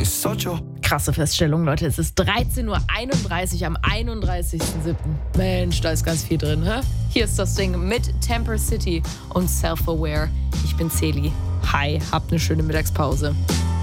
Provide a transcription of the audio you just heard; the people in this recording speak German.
Krasse Feststellung, Leute. Es ist 13:31 Uhr am 31.07. Mensch, da ist ganz viel drin, hä? Hier ist das Ding mit Temper City und Self-Aware. Ich bin Celi. Hi, habt eine schöne Mittagspause.